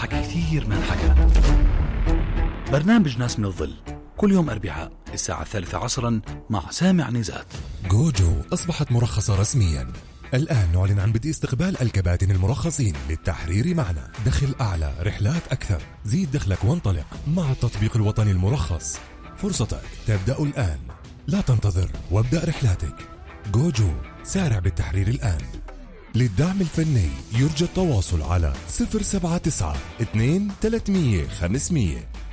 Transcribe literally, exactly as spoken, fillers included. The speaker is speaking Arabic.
حكي كثير ما انحكى. برنامج ناس من الظل كل يوم أربعاء الساعة الثالثة عصرا مع سامع نزات. جوجو أصبحت مرخصة رسميا. الآن نعلن عن بدء استقبال الكباتن المرخصين للتحرير معنا. دخل أعلى، رحلات أكثر، زيد دخلك وانطلق مع التطبيق الوطني المرخص. فرصتك تبدأ الآن، لا تنتظر وابدأ رحلاتك. جوجو، سارع بالتحرير الآن. للدعم الفني يرجى التواصل على صفر سبعة تسعة اثنين ثلاثمية خمسمية.